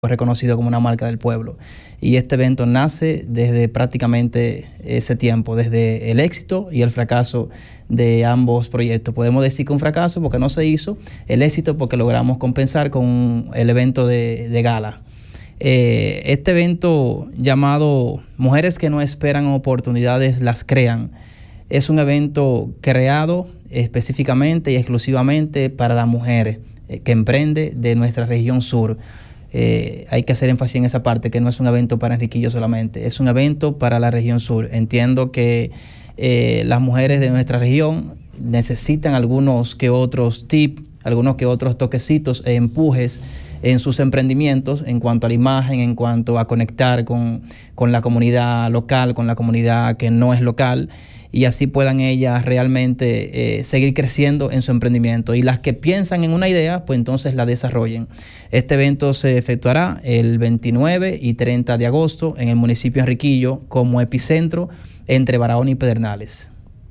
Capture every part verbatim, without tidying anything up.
reconocido como una marca del pueblo. Y este evento nace desde prácticamente ese tiempo, desde el éxito y el fracaso de ambos proyectos. Podemos decir que un fracaso porque no se hizo, el éxito porque logramos compensar con el evento de, de gala. Eh, este evento llamado Mujeres que no esperan oportunidades las crean, es un evento creado específicamente y exclusivamente para las mujeres eh, que emprende de nuestra región sur. Eh, hay que hacer énfasis en esa parte, que no es un evento para Enriquillo solamente, es un evento para la región sur. Entiendo que eh, las mujeres de nuestra región necesitan algunos que otros tips, algunos que otros toquecitos e empujes en sus emprendimientos en cuanto a la imagen, en cuanto a conectar con, con la comunidad local, con la comunidad que no es local, y así puedan ellas realmente eh, seguir creciendo en su emprendimiento. Y las que piensan en una idea, pues entonces la desarrollen. Este evento se efectuará el veintinueve y treinta de agosto en el municipio de Enriquillo como epicentro entre Barahona y Pedernales.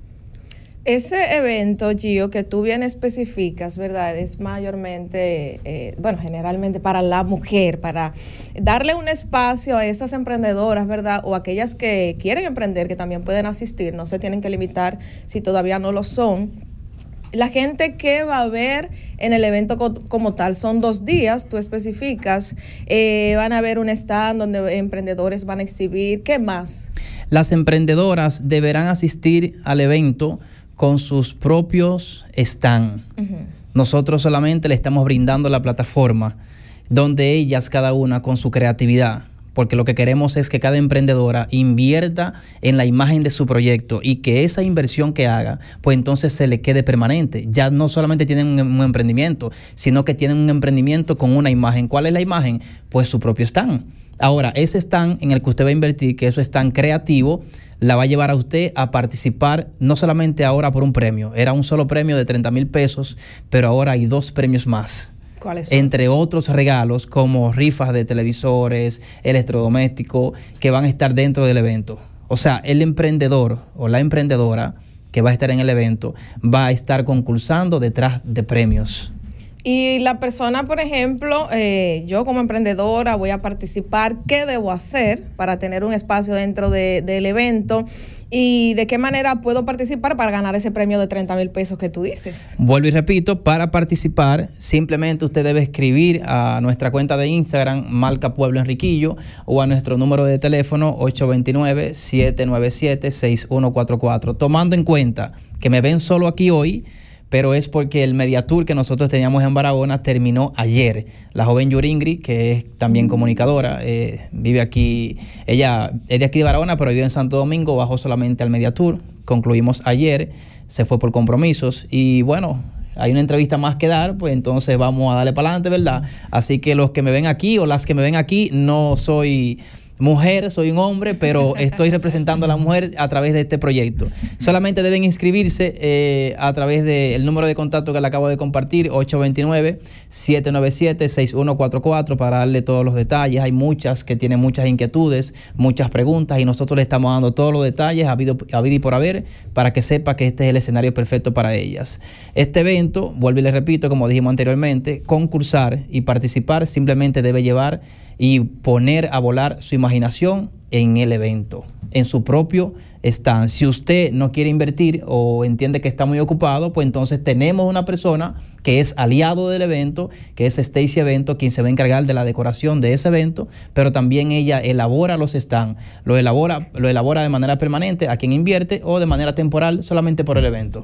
Ese evento, Gio, que tú bien especificas, ¿verdad? Es mayormente, eh, bueno, generalmente para la mujer, para darle un espacio a esas emprendedoras, ¿verdad? O aquellas que quieren emprender, que también pueden asistir, no se tienen que limitar si todavía no lo son. La gente que va a ver en el evento co como tal, son dos días, tú especificas, eh, van a ver un stand donde emprendedores van a exhibir, ¿qué más? Las emprendedoras deberán asistir al evento con sus propios stand. Uh-huh. Nosotros solamente le estamos brindando la plataforma donde ellas, cada una con su creatividad, porque lo que queremos es que cada emprendedora invierta en la imagen de su proyecto y que esa inversión que haga, pues entonces se le quede permanente. Ya no solamente tienen un, un emprendimiento, sino que tienen un emprendimiento con una imagen. ¿Cuál es la imagen? Pues su propio stand. Ahora, ese stand en el que usted va a invertir, que eso es stand creativo, la va a llevar a usted a participar no solamente ahora por un premio, era un solo premio de treinta mil pesos, pero ahora hay dos premios más. ¿Cuáles son? Entre otros regalos como rifas de televisores, electrodomésticos, que van a estar dentro del evento. O sea, el emprendedor o la emprendedora que va a estar en el evento va a estar concursando detrás de premios. Y la persona, por ejemplo, eh, yo como emprendedora voy a participar, ¿qué debo hacer para tener un espacio dentro de, del evento? ¿Y de qué manera puedo participar para ganar ese premio de treinta mil pesos que tú dices? Vuelvo y repito, para participar simplemente usted debe escribir a nuestra cuenta de Instagram, Marca Pueblo Enriquillo, o a nuestro número de teléfono ocho dos nueve, siete nueve siete, seis uno cuatro cuatro. Tomando en cuenta que me ven solo aquí hoy, pero es porque el Mediatour que nosotros teníamos en Barahona terminó ayer. La joven Yuringri, que es también comunicadora, eh, vive aquí, ella es de aquí de Barahona, pero vive en Santo Domingo, bajó solamente al Mediatour. Concluimos ayer, se fue por compromisos y bueno, hay una entrevista más que dar, pues entonces vamos a darle para adelante, ¿verdad? Así que los que me ven aquí o las que me ven aquí, no soy mujer, soy un hombre, pero estoy representando a la mujer a través de este proyecto. Solamente deben inscribirse eh, a través del número de contacto que le acabo de compartir, ocho dos nueve, siete nueve siete, seis uno cuatro cuatro, para darle todos los detalles. Hay muchas que tienen muchas inquietudes, muchas preguntas, y nosotros le estamos dando todos los detalles habido, habido y por haber, para que sepa que este es el escenario perfecto para ellas. Este evento, vuelvo y le repito, como dijimos anteriormente, concursar y participar simplemente debe llevar y poner a volar su imaginación en el evento, en su propio stand. Si usted no quiere invertir o entiende que está muy ocupado, pues entonces tenemos una persona que es aliado del evento, que es Stacy Evento, quien se va a encargar de la decoración de ese evento, pero también ella elabora los stands, lo elabora, lo elabora de manera permanente a quien invierte o de manera temporal solamente por el evento.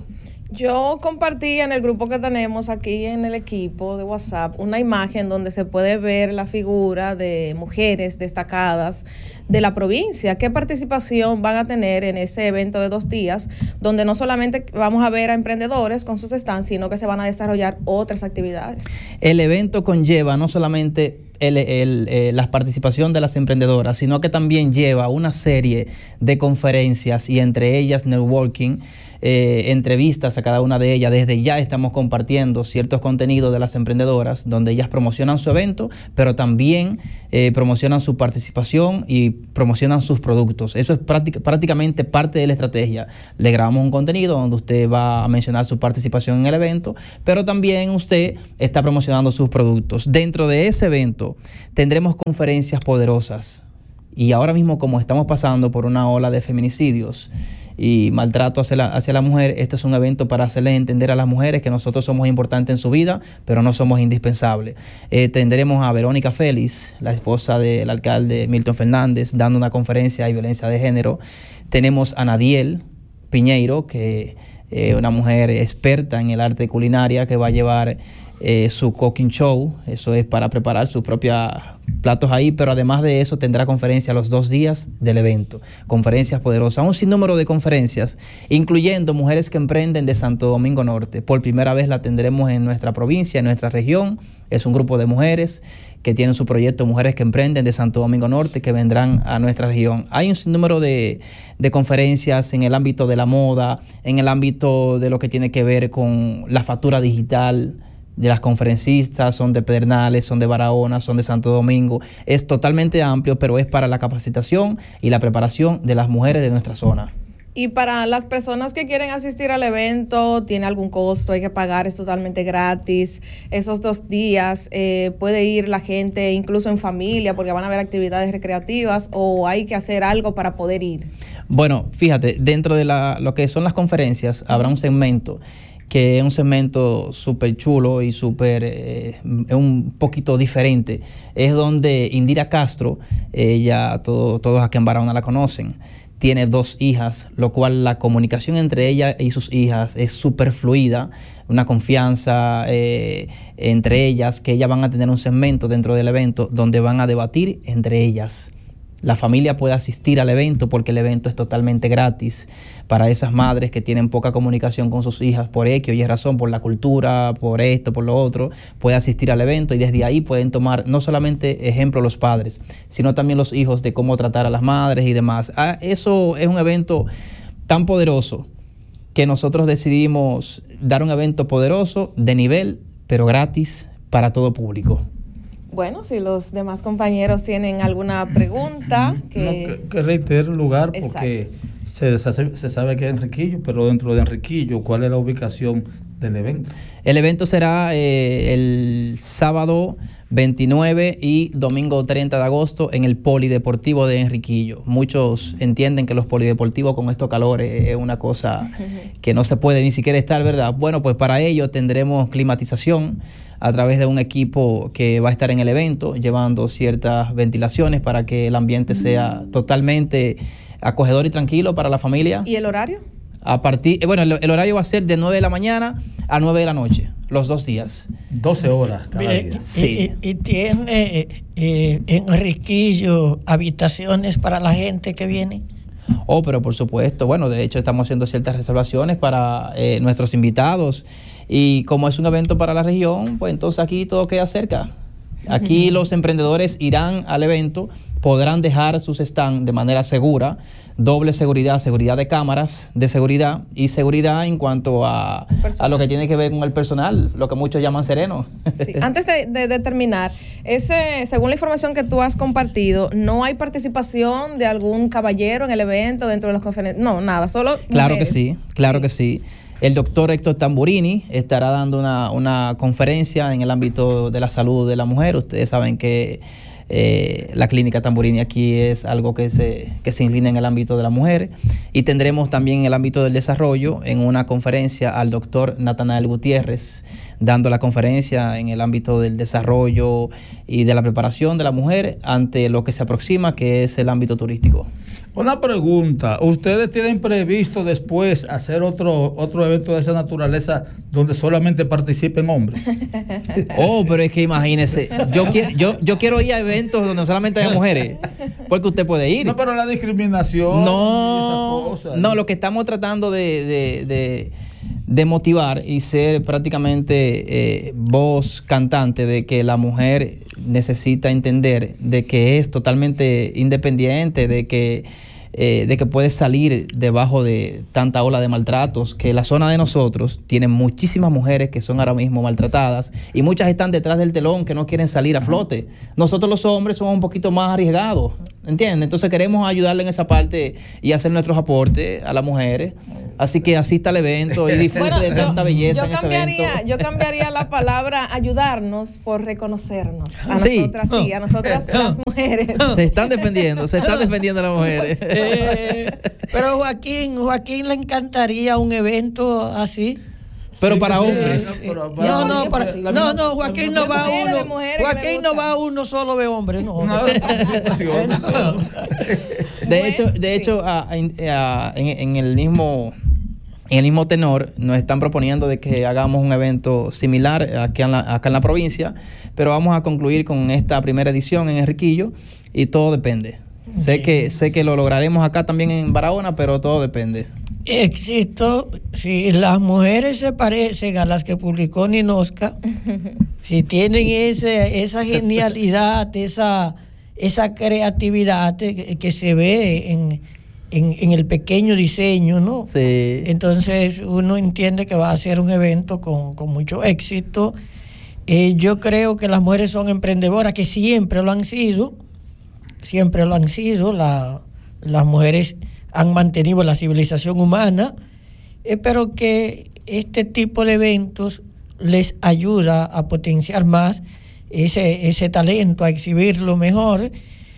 Yo compartí en el grupo que tenemos aquí en el equipo de WhatsApp una imagen donde se puede ver la figura de mujeres destacadas de la provincia. ¿Qué participación van a tener en ese evento de dos días, donde no solamente vamos a ver a emprendedores con sus stands, sino que se van a desarrollar otras actividades? El evento conlleva no solamente El, el, eh, la participación de las emprendedoras, sino que también lleva una serie de conferencias y entre ellas networking, eh, entrevistas a cada una de ellas. Desde ya estamos compartiendo ciertos contenidos de las emprendedoras donde ellas promocionan su evento, pero también eh, promocionan su participación y promocionan sus productos. Eso es práctica, prácticamente parte de la estrategia. Le grabamos un contenido donde usted va a mencionar su participación en el evento, pero también usted está promocionando sus productos. Dentro de ese evento tendremos conferencias poderosas. Y ahora mismo, como estamos pasando por una ola de feminicidios y maltrato hacia la, hacia la mujer, esto es un evento para hacerles entender a las mujeres que nosotros somos importantes en su vida, pero no somos indispensables. Eh, tendremos a Verónica Félix, la esposa del alcalde Milton Fernández, dando una conferencia de violencia de género. Tenemos a Nadiel Piñeiro, que es eh, una mujer experta en el arte culinaria, que va a llevar eh, su cooking show. Eso es para preparar sus propios platos ahí, pero además de eso tendrá conferencia los dos días del evento, conferencias poderosas, un sinnúmero de conferencias, incluyendo Mujeres que Emprenden de Santo Domingo Norte. Por primera vez la tendremos en nuestra provincia, en nuestra región. Es un grupo de mujeres que tienen su proyecto Mujeres que Emprenden de Santo Domingo Norte, que vendrán a nuestra región. Hay un sinnúmero de, de conferencias en el ámbito de la moda, en el ámbito de lo que tiene que ver con la factura digital. De las conferencistas, son de Pedernales, son de Barahona, son de Santo Domingo. Es totalmente amplio, pero es para la capacitación y la preparación de las mujeres de nuestra zona. Y para las personas que quieren asistir al evento, ¿tiene algún costo? ¿Hay que pagar? ¿Es totalmente gratis? Esos dos días, eh, ¿puede ir la gente incluso en familia porque van a haber actividades recreativas, o hay que hacer algo para poder ir? Bueno, fíjate, dentro de la, lo que son las conferencias, habrá un segmento que es un segmento súper chulo y súper, eh, un poquito diferente. Es donde Indira Castro, ella, todo, todos aquí en Barahona la conocen, tiene dos hijas, lo cual la comunicación entre ella y sus hijas es súper fluida, una confianza eh, entre ellas, que ellas van a tener un segmento dentro del evento donde van a debatir entre ellas. La familia puede asistir al evento porque el evento es totalmente gratis para esas madres que tienen poca comunicación con sus hijas por X o Y razón, por la cultura, por esto, por lo otro. Puede asistir al evento y desde ahí pueden tomar no solamente ejemplo los padres, sino también los hijos de cómo tratar a las madres y demás. Ah, eso es un evento tan poderoso que nosotros decidimos dar un evento poderoso, de nivel, pero gratis para todo público. Bueno, si los demás compañeros tienen alguna pregunta. Que, no, que, que reitere el lugar, porque se, se, se sabe que es Enriquillo, pero dentro de Enriquillo, ¿cuál es la ubicación del evento? El evento será eh, el sábado veintinueve y domingo treinta de agosto en el Polideportivo de Enriquillo. Muchos entienden que los polideportivos con estos calores es una cosa que no se puede ni siquiera estar, ¿verdad? Bueno, pues para ello tendremos climatización a través de un equipo que va a estar en el evento, llevando ciertas ventilaciones para que el ambiente sea totalmente acogedor y tranquilo para la familia. ¿Y el horario? A partir, bueno, el, el horario va a ser de nueve de la mañana a nueve de la noche, los dos días. doce horas cada Bien, día. Sí. Y, y, y tiene eh, en Enriquillo habitaciones para la gente que viene. Oh, pero por supuesto, bueno, de hecho estamos haciendo ciertas reservaciones para eh, nuestros invitados, y como es un evento para la región, pues entonces aquí todo queda cerca. Aquí los emprendedores irán al evento, podrán dejar sus stands de manera segura, doble seguridad, seguridad de cámaras de seguridad y seguridad en cuanto a, a lo que tiene que ver con el personal, lo que muchos llaman sereno. Sí. Antes de, de, de terminar, ese, según la información que tú has compartido, ¿no hay participación de algún caballero en el evento dentro de las conferencias? No, nada, solo Claro mujeres. que sí, claro sí. que sí. El doctor Héctor Tamburini estará dando una, una conferencia en el ámbito de la salud de la mujer. Ustedes saben que eh, la clínica Tamburini aquí es algo que se, que se inclina en el ámbito de la mujer. Y tendremos también en el ámbito del desarrollo, en una conferencia, al doctor Natanael Gutiérrez, dando la conferencia en el ámbito del desarrollo y de la preparación de la mujer ante lo que se aproxima, que es el ámbito turístico. Una pregunta, ¿ustedes tienen previsto después hacer otro otro evento de esa naturaleza donde solamente participen hombres? Oh, pero es que imagínese, yo quiero, yo, yo quiero ir a eventos donde solamente haya mujeres, porque usted puede ir. No, pero la discriminación. No, y esas cosas, no, lo que estamos tratando de, de, de, de motivar y ser prácticamente eh, voz cantante de que la mujer necesita entender de que es totalmente independiente, de que eh, de que puedes salir debajo de tanta ola de maltratos, que la zona de nosotros tiene muchísimas mujeres que son ahora mismo maltratadas y muchas están detrás del telón que no quieren salir a flote. Nosotros los hombres somos un poquito más arriesgados, ¿entiendes? Entonces queremos ayudarle en esa parte y hacer nuestros aportes a las mujeres. Así que asista al evento y disfrute Bueno, de tanta yo, belleza yo en ese cambiaría, evento. Yo cambiaría la palabra ayudarnos por reconocernos. A Sí. nosotras sí, a nosotras las mujeres. Se están defendiendo, se están defendiendo las mujeres. Eh, pero Joaquín, Joaquín le encantaría un evento así. Pero Sí, para sí, hombres. sí, pero- No, no, Sí, para, sí. no, no, Joaquín no de va a mujeres, de uno. mujeres que le Joaquín no gusta. va a uno solo de hombres, no. No, sí, No. De hecho, de hecho a- a- en, en el mismo en el mismo tenor nos están proponiendo de que hagamos un evento similar aquí en la, acá en la provincia, pero vamos a concluir con esta primera edición en Enriquillo y todo depende. Sé que sé que lo lograremos acá también en Barahona, pero todo depende. Éxito, si las mujeres se parecen a las que publicó Ninosca, si tienen ese, esa genialidad, esa, esa creatividad que, que se ve en, en, en el pequeño diseño, ¿no? Sí. Entonces uno entiende que va a ser un evento con, con mucho éxito. Eh, yo creo que las mujeres son emprendedoras, que siempre lo han sido, siempre lo han sido, la, las mujeres han mantenido la civilización humana, eh, pero que este tipo de eventos les ayuda a potenciar más ese, ese talento, a exhibirlo mejor.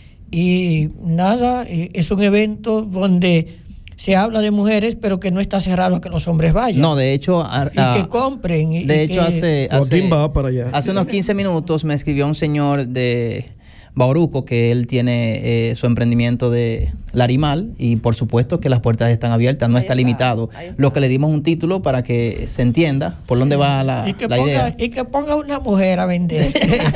Y nada, eh, es un evento donde se habla de mujeres, pero que no está cerrado a que los hombres vayan. No, de hecho, a- Y a- que compren. y- de y hecho que- hace, hace Joaquín va para allá. hace unos quince minutos me escribió un señor de Bauruco que él tiene eh, su emprendimiento de Larimal y por supuesto que las puertas están abiertas, no Ahí está, está, limitado. ahí está. Lo que le dimos un título para que se entienda por dónde va la, y que la ponga, idea. y que ponga una mujer a vender.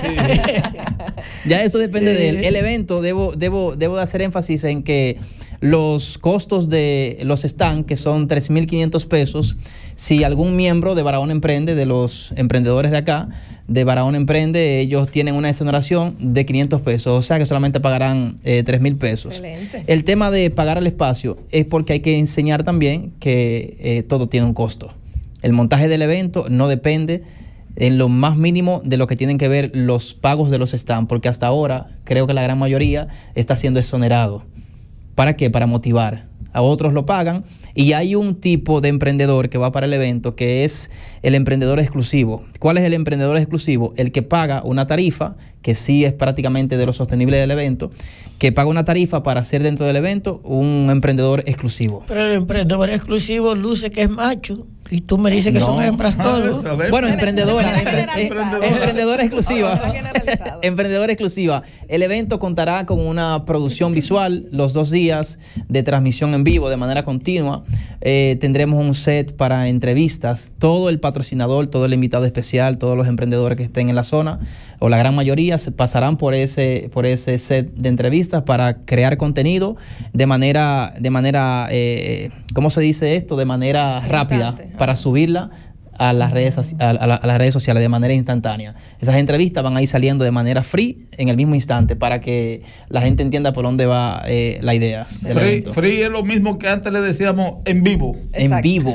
Ya eso depende de él. El evento, debo, debo, debo de hacer énfasis en que los costos de los stands, que son tres mil quinientos pesos, si algún miembro de Barahona Emprende, de los emprendedores de acá, de Barahona Emprende, ellos tienen una exoneración de quinientos pesos, o sea que solamente pagarán eh, tres mil pesos. Excelente. El tema de pagar el espacio es porque hay que enseñar también que eh, todo tiene un costo. El montaje del evento no depende en lo más mínimo de lo que tienen que ver los pagos de los stands, porque hasta ahora creo que la gran mayoría está siendo exonerado. ¿Para qué? Para motivar. A otros lo pagan y hay un tipo de emprendedor que va para el evento que es el emprendedor exclusivo. ¿Cuál es el emprendedor exclusivo? El que paga una tarifa, que sí es prácticamente de lo sostenible del evento, que paga una tarifa para ser dentro del evento un emprendedor exclusivo. Pero el emprendedor exclusivo luce que es macho y tú me dices que No. son hembras todos. A ver, Bueno, emprendedora, de manera empre- eh, generalizada. emprendedora exclusiva. Ahora generalizado. Emprendedora exclusiva. El evento contará con una producción visual los dos días de transmisión en vivo de manera continua. Eh, tendremos un set para entrevistas. Todo el patrocinador, todo el invitado especial, todos los emprendedores que estén en la zona, o la gran mayoría, se pasarán por ese, por ese set de entrevistas para crear contenido de manera, de manera, eh, ¿cómo se dice esto? De manera rápida, Instante. para subirla a las redes soci- a, a la- a las redes sociales de manera instantánea. Esas entrevistas van a ir saliendo de manera free en el mismo instante para que la gente entienda por dónde va eh, la idea del Free, evento. free es lo mismo que antes le decíamos en vivo, En Exacto. vivo.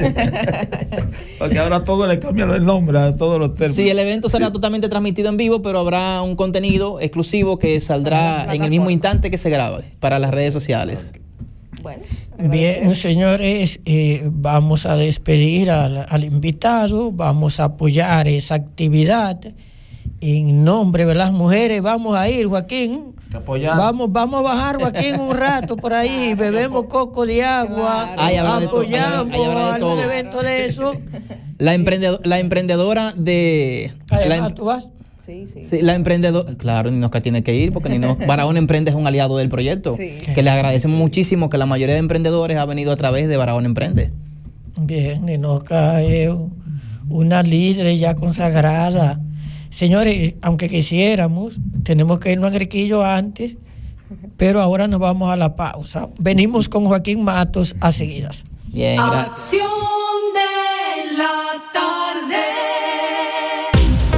porque ahora todo le cambian el nombre a todos los términos. Sí, el evento será totalmente transmitido en vivo, pero habrá un contenido exclusivo que saldrá Para las en el mismo plataformas. instante que se grabe para las redes sociales. Bueno, Bien, señores, eh, vamos a despedir al, al invitado, vamos a apoyar esa actividad en nombre de las mujeres. Vamos a ir, Joaquín. Te apoyamos. Vamos, vamos a bajar, Joaquín, un rato por ahí, bebemos coco de agua, Claro. Ahí habrá de todo, ahí habrá- apoyamos ahí habrá de algún todo. evento de eso. La, emprendedor- la emprendedora de... la Además, em- ¿tú vas? sí, sí. Sí, la emprendedora, claro, Ninosca tiene que ir porque Nino, Barahona Emprende es un aliado del proyecto, Sí. que le agradecemos muchísimo que la mayoría de emprendedores ha venido a través de Barahona Emprende. Bien, Ninosca es una líder ya consagrada. Señores, aunque quisiéramos, tenemos que irnos a Enriquillo antes, pero ahora nos vamos a la pausa. Venimos con Joaquín Matos a seguidas. Bien, gracias. Acción de la tarde.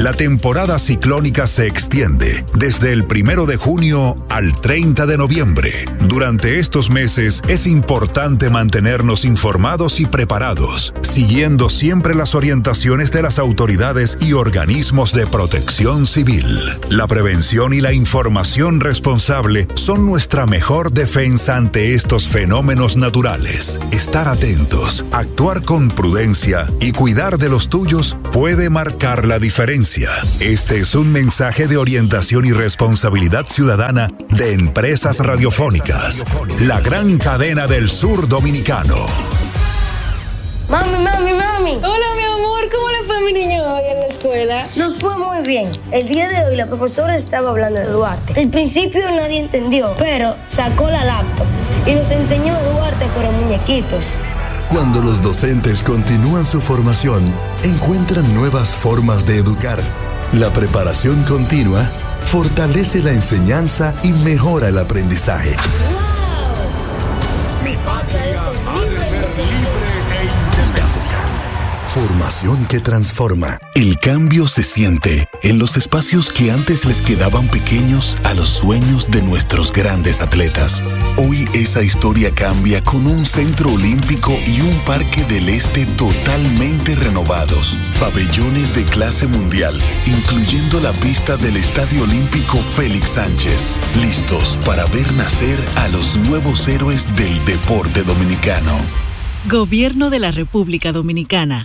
La temporada ciclónica se extiende desde el primero de junio al treinta de noviembre. Durante estos meses es importante mantenernos informados y preparados, siguiendo siempre las orientaciones de las autoridades y organismos de protección civil. La prevención y la información responsable son nuestra mejor defensa ante estos fenómenos naturales. Estar atentos, actuar con prudencia y cuidar de los tuyos puede marcar la diferencia. Este es un mensaje de orientación y responsabilidad ciudadana de Empresas Radiofónicas, la gran cadena del sur dominicano. Mami, mami, mami. Hola, mi amor, ¿cómo le fue a mi niño hoy en la escuela? Nos fue muy bien. El día de hoy la profesora estaba hablando de Duarte. Al principio nadie entendió, pero sacó la laptop y nos enseñó Duarte pero muñequitos. Cuando los docentes continúan su formación, encuentran nuevas formas de educar. La preparación continua fortalece la enseñanza y mejora el aprendizaje. ¡Wow! Mi patria ha de ser libre e independiente. Formación que transforma. El cambio se siente en los espacios que antes les quedaban pequeños a los sueños de nuestros grandes atletas. Hoy esa historia cambia con un centro olímpico y un parque del este totalmente renovados. Pabellones de clase mundial, incluyendo la pista del Estadio Olímpico Félix Sánchez. Listos para ver nacer a los nuevos héroes del deporte dominicano. Gobierno de la República Dominicana.